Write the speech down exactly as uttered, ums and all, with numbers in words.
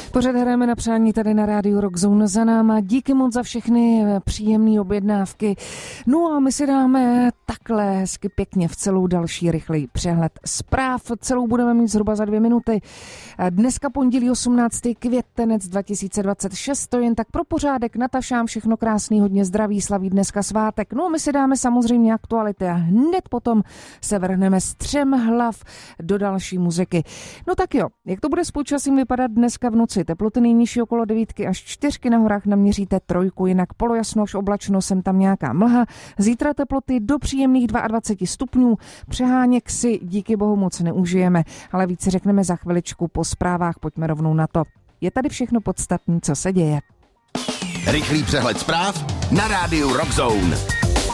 Pořád hrajeme na přání tady na rádiu Rockzone za náma. Díky moc za všechny příjemné objednávky. No a my si dáme takhle hezky pěkně v celou další rychlej přehled zpráv. Celou budeme mít zhruba za dvě minuty. Dneska pondělí osmnáctého května dva tisíce dvacet šest. To jen tak pro pořádek. Natašám všechno krásný, hodně zdraví, slaví dneska svátek. No a my si dáme samozřejmě aktuality a hned potom se vrhneme z třem hlav do další muziky. No tak jo, jak to bude s počasím vypadat dneska v noci? Teploty nejnižší okolo devítky až čtyřky, na horách naměříte trojku, jinak polojasno až oblačno, sem tam nějaká mlha. Zítra teploty do příjemných dvacet dva stupňů, přeháněk si díky bohu moc neužijeme, ale více řekneme za chviličku po zprávách, pojďme rovnou na to. Je tady všechno podstatné, co se děje. Rychlý přehled zpráv na rádiu Rockzone.